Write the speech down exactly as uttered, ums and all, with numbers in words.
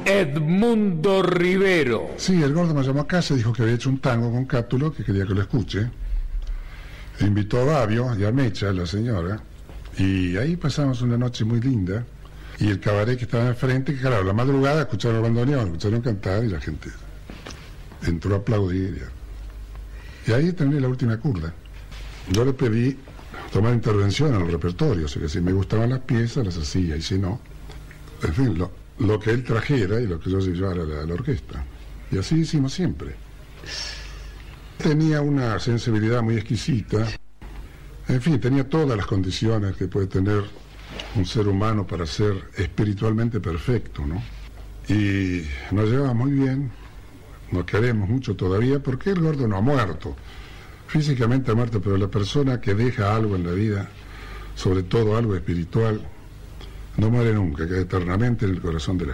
Edmundo Rivero. Sí, el gordo me llamó a casa y dijo que había hecho un tango con Cátulo, que quería que lo escuche. E invitó a Babio y a Mecha, la señora, y ahí pasamos una noche muy linda. Y el cabaret que estaba enfrente, que claro, la madrugada escucharon bandoneón, escucharon cantar y la gente entró a aplaudir. Y ahí terminé la última curda. Yo le pedí tomar intervención en el repertorio, o sea que si me gustaban las piezas las hacía y si no, en fin, lo, lo que él trajera y lo que yo llevara a la, a la orquesta. Y así hicimos siempre. Tenía una sensibilidad muy exquisita, en fin, tenía todas las condiciones que puede tener un ser humano para ser espiritualmente perfecto, ¿no? Y nos llevaba muy bien, nos queremos mucho todavía, porque el gordo no ha muerto. Físicamente ha muerto, pero la persona que deja algo en la vida, sobre todo algo espiritual, no muere nunca, queda eternamente en el corazón de la